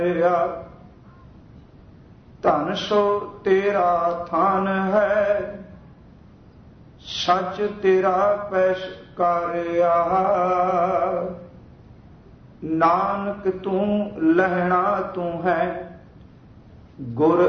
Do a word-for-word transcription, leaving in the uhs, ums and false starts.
ਧਨ ਸੋ ਤੇਰਾ ਥਾਨ ਹੈ, ਸੱਚ ਤੇਰਾ ਪੈਸ਼ਕਾਰਿਆ। ਨਾਨਕ ਤੂੰ ਲਹਿਣਾ ਤੂੰ ਹੈ, ਗੁਰ